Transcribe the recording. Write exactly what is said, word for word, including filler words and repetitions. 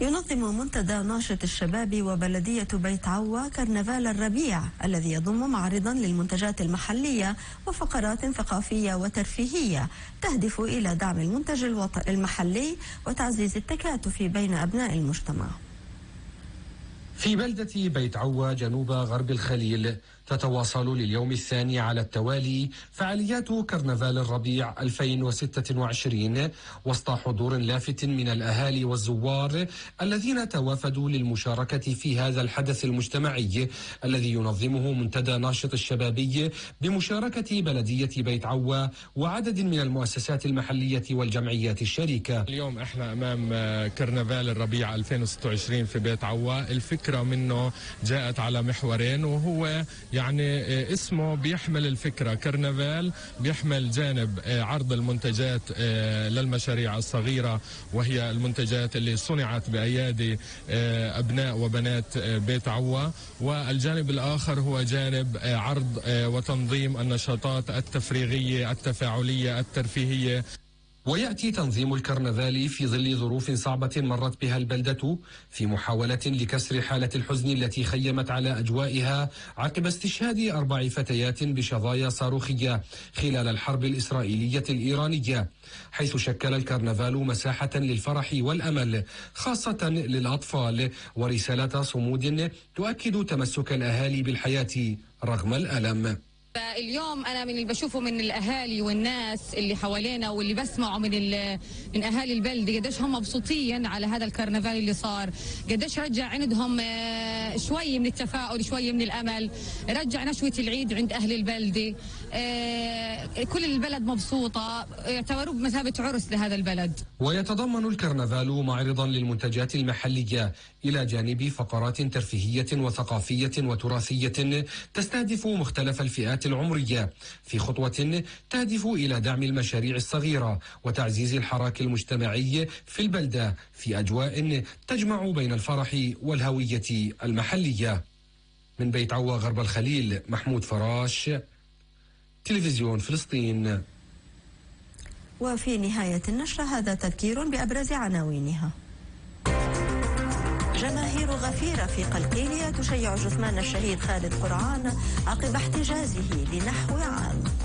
ينظم منتدى ناشط الشباب وبلدية بيت عوى كرنفال الربيع الذي يضم معرضا للمنتجات المحلية وفقرات ثقافية وترفيهية تهدف إلى دعم المنتج المحلي وتعزيز التكاتف بين أبناء المجتمع. في بلدة بيت عوى جنوب غرب الخليل تتواصل لليوم الثاني على التوالي فعاليات كرنفال الربيع ألفين وستة وعشرين وسط حضور لافت من الأهالي والزوار الذين توافدوا للمشاركة في هذا الحدث المجتمعي الذي ينظمه منتدى ناشط الشبابي بمشاركة بلدية بيت عوى وعدد من المؤسسات المحلية والجمعيات الشريكة. اليوم احنا أمام كرنفال الربيع ألفين وستة وعشرين في بيت عوى. الفكرة منه جاءت على محورين، وهو يعني اسمه بيحمل الفكرة كرنفال، بيحمل جانب عرض المنتجات للمشاريع الصغيرة وهي المنتجات اللي صنعت بأيادي أبناء وبنات بيت عوى، والجانب الآخر هو جانب عرض وتنظيم النشاطات التفريغية التفاعلية الترفيهية. ويأتي تنظيم الكرنفال في ظل ظروف صعبة مرت بها البلدة في محاولة لكسر حالة الحزن التي خيمت على أجوائها عقب استشهاد أربع فتيات بشظايا صاروخية خلال الحرب الإسرائيلية الإيرانية، حيث شكل الكرنفال مساحة للفرح والأمل خاصة للأطفال ورسالة صمود تؤكد تمسك الأهالي بالحياة رغم الألم. اليوم انا من اللي بشوفه من الاهالي والناس اللي حوالينا واللي بسمعه من من اهالي البلده قديش هم مبسوطين على هذا الكرنفال اللي صار، قديش رجع عندهم شوي من التفاؤل شوي من الامل، رجع نشوه العيد عند اهل البلده، كل البلد مبسوطه، يعتبروه بمثابه عرس لهذا البلد. ويتضمن الكرنفال معرضا للمنتجات المحليه الى جانب فقرات ترفيهيه وثقافيه وتراثيه تستهدف مختلف الفئات العمرية في خطوة تهدف إلى دعم المشاريع الصغيرة وتعزيز الحراك المجتمعي في البلدة في أجواء تجمع بين الفرح والهوية المحلية. من بيت عوى غرب الخليل، محمود فراش، تلفزيون فلسطين. وفي نهاية النشرة هذا تذكير بأبرز عناوينها. جماهير غفيرة في قلقيلية تشيع جثمان الشهيد خالد قرعان عقب احتجازه لنحو عام.